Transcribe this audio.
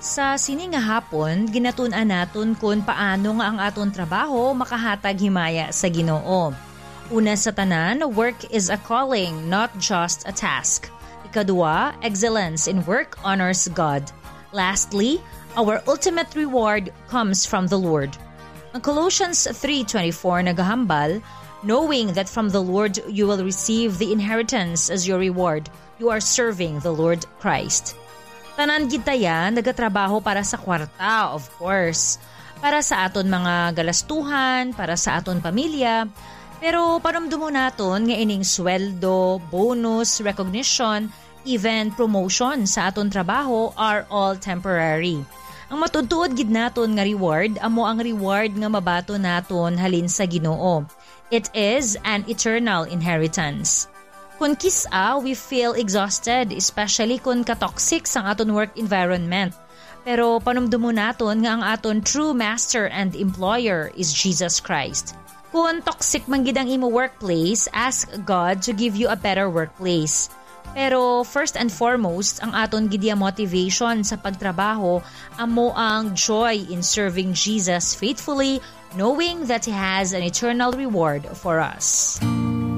Sa sining nga hapon, ginatun-an naton kung paano nga ang aton trabaho makahatag himaya sa Ginoo. Una sa tanan, work is a calling, not just a task. Ikadua, excellence in work honors God. Lastly, our ultimate reward comes from the Lord. Ang Colossians 3:24 nagahambal, knowing that from the Lord you will receive the inheritance as your reward, you are serving the Lord Christ. Tanan gid tayan nagatrabaho para sa kwarta, of course. Para sa aton mga galastuhan, para sa aton pamilya. Pero panumdumo naton nga ining sweldo, bonus, recognition, even promotion sa aton trabaho are all temporary. Ang matutuod gid naton nga reward amo ang reward nga mabato naton halin sa Ginoo. It is an eternal inheritance. Kung kisa, we feel exhausted, especially kung katoxic sang aton work environment. Pero panumdumo naton nga ang aton true master and employer is Jesus Christ. Kung toxic man gid ang imo workplace, ask God to give you a better workplace. Pero first and foremost, ang aton gidya motivation sa pagtrabaho amo ang joy in serving Jesus faithfully, knowing that He has an eternal reward for us.